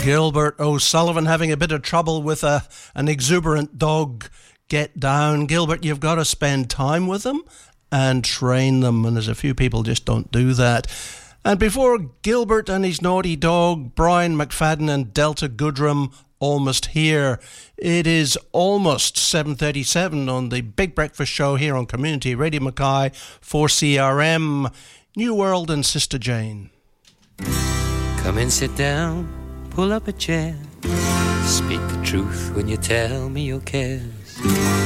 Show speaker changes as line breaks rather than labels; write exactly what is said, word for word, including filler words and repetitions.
Gilbert O'Sullivan having a bit of trouble with a, an exuberant dog. Get down. Gilbert, you've got to spend time with them and train them, and there's a few people just don't do that. And before Gilbert and his naughty dog, Brian McFadden and Delta Goodrum, Almost Here. It is almost seven thirty-seven on the Big Breakfast Show here on Community Radio Mackay for C R M. New World and Sister Jane.
Come and sit down, pull up a chair. Speak the truth when you tell me your cares.